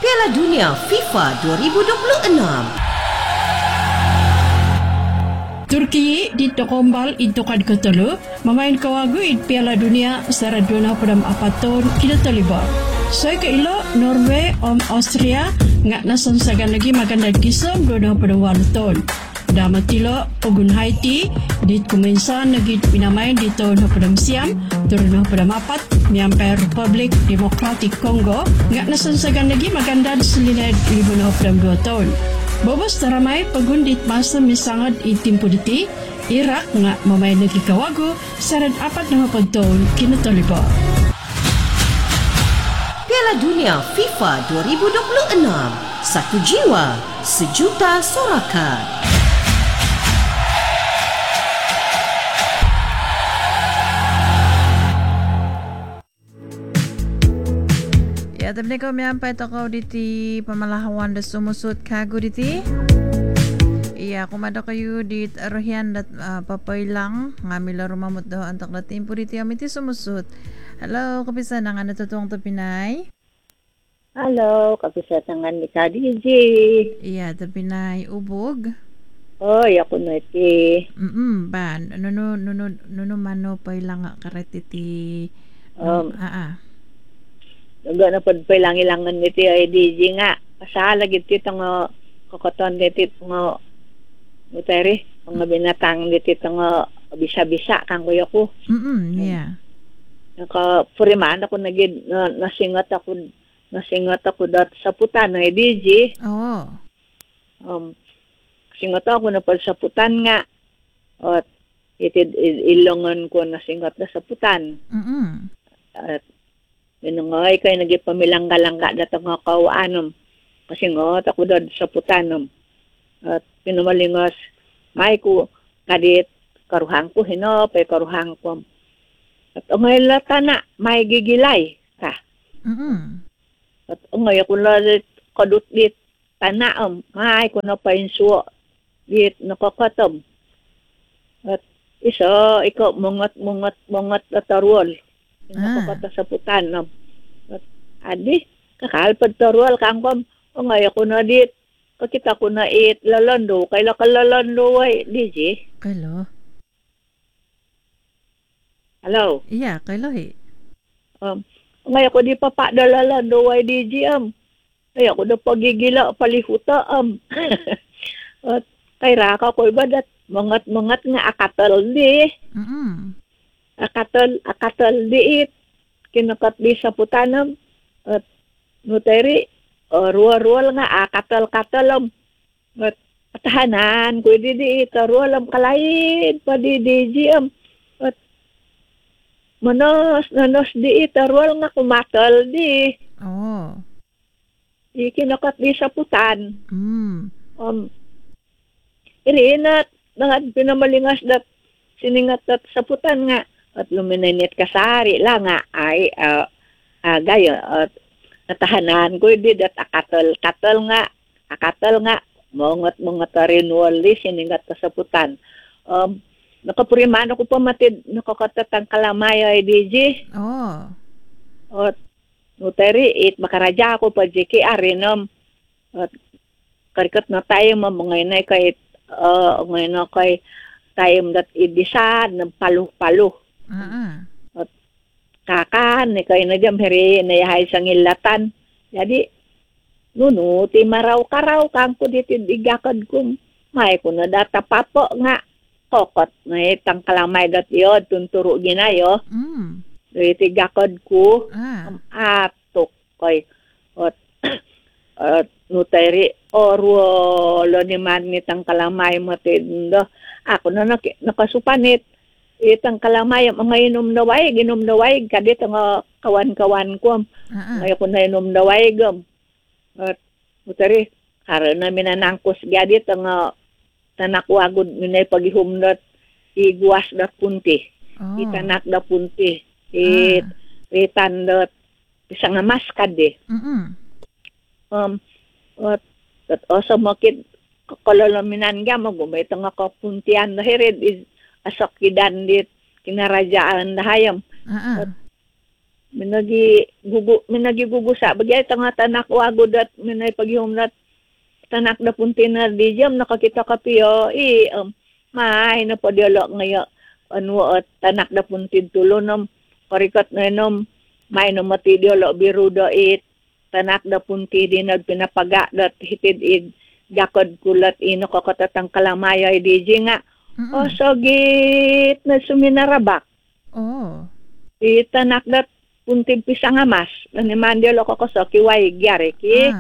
Piala Dunia FIFA 2026. Turki dito kombal into kad katalo, mamain kawagu it Piala Dunia sa raduna padam apaton kinataliba. Soy kailo Norway Austria nga nasansagan lagi maganda kisom dona padam waluton. Damatilo Ogun Haiti dit kumensan nagit pinamain dito na padam Siam turun padam apat Myanmar Republic Democratic Congo nga nasansagan lagi maganda selined libo na padam 2 tahun. Bobos taramay pagundit masa misangad itimpo diti, Iraq nga mamay nagikawago sarad apat na mapagtaon kinataliba. Piala Dunia FIFA 2026. Satu jiwa, sejuta sorakan. Ya, tapi ko miyampai toko diti pamalahawan da sumusut kago diti. Iya, kumada kayo dit rohian dat papailang ngamila rumamot daw antak da timpo diti amiti sumusut. Hello, kapisa na nga natutuwang to Pinay? Halo, kapisatangan ni KDJ. Iya, to Pinay ubog. Oy, ako na iti. Ban, nuno mano pailang karetiti. Naga na pagpailangilangan niti ay DJ nga. Kasalag iti itong kokoton niti itong muteri. Ang binatang niti itong bisa-bisa kang kuya ko. Yeah. Nakapuriman ako nasingat ako dat sa putan ng DJ. Oo. Singat ako na sa putan nga. At ilongan ko nasingat na sa putan. At minungay kay nagipamilangga-langga datang nga kawanom. Kasi nga ako dad sa putanom. At pinumalingos may ko kadit karuhang ko hinopay karuhang ko. At ungay lata na may gigilay ka. At ungay ako lalit kadut dit tanaom. May ko na painsuo dit nakakatom. At isa ikaw mungat atarwal. Nakakata sa putan. At adi, kakalpad tarwal kang kom. O ngayon ko na dit. Kakita ko na lalando. Kaila ka lalando ay, DJ. Kailo? Hello? Iya, kailo he. Ngayon ko di pa lalando ay, DJ. Ngayon ko na pagigila palihuta. At kay raka ko iba dat. Mangat nga akatal di. Akatal diit kinakat di sa putanam at nuteri ruwal nga akatal at atahanan ko di ruwalam kalain pa di at manos di ruwal nga kumatal di kinakat di sa putan irinat nangad pinamalingas dat siningat dat sa putan nga at luminanit kasari lang nga ay gayo at natahanan ko di dat akatal nga mongat renewal di siningat ka sa putan nakapuriman ako pa matid nakakatatang kalamay ay DJ at nuteri makaraja ako pa JK arinom at karikat na tayo mamangay na kay ngayon na kay time that idisa ng paluh-paluh. At kakan, ni kayo na dyan, heri, nayahay sa ngilatan. Jadi, nuno, ti maraw-karaw, kang ko dito igakad kong, may ko na data papo nga, kokot, na itang kalamay dat yun, tunturo ginayo. Dito igakad ko, atok, kay, at nuteri, orwo, lo ni man nitang kalamay matindo. Ako na nakasupanit. Itang kalamay, mga inom na waig, kadit ang kawan-kawan ko. Ngayon ko na inom na waig. At mutari, karoon na minanangkos gadit ang tanakwagod minay paghihumdot iguas dat punti. Itanak da punti. Itandot isang maskad eh. At also makit kalolaminan nga magumay ito nga kapuntian na hirid is asakidan dit kinarajaan na hayam. minagi gugusa bagay tanga tanak wagod at minay paghihom nat tanak na punti na di jam nakakita ka piyo may na pa dialog ngaya ano at tanak na punti tulo nam parikat na nom may no mati dialog biruda it tanak na punti din nagpinapaga dat hitid id jakod kulat ino kakatatang kalamaya di nga o sogit na suminarabak Oh. tanak na punti pisang amas ni mandialo ko so kiway gyari ki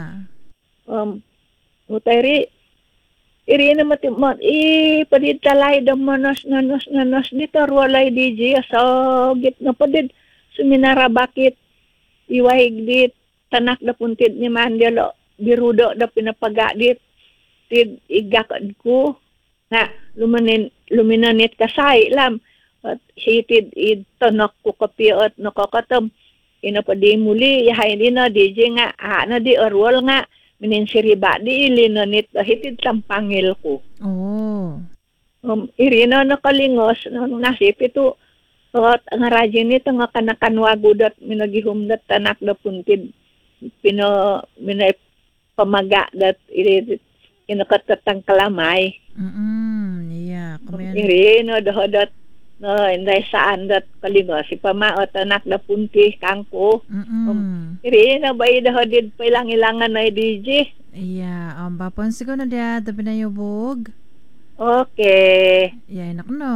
utayri iri na matimot padid talay da manos dito rualay DJ so git na padid suminarabakit iwahig dit tanak da puntid ni mandialo birudo da pinapaga dit tid igakad ko na luminanit kasay lam at hitid tanak ko kapiot nakakatam inapadi muli yahay din na DJ nga na di arwal nga mininsiriba di ilinanit hitid sampangil ko. Oh. Irina nakalingos nang nasip ito at ang radyo nito nga kanakanwago dat minagihum dat tanak da puntid minay pamaga dat inakatatang kalamay. Yeah, kumayan. Irina dahadat na inday saan dat kalingos si pamaot tanak da punti kangko. Iri na ba idahadid pa ilang-ilangan na DJ? Yeah, bapon siguro na dia tabi na yubog. Okay. Yeah, inak no.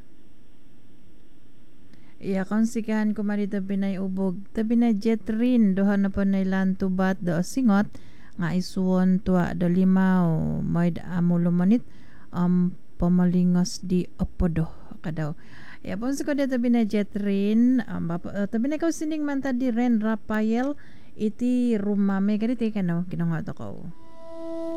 Yeah, konsikan ko mari tabi na ubog. Tabi na jetrin doha na pa na ilan tubat do singot nga isuon tua da limaw may amulumanit pamalingas di apodo kadaw. Yapon sa kuda tabi na jetrin tabi na ikaw sining man tadi Ren Rafael iti rumame kaditi kano kinangat ako.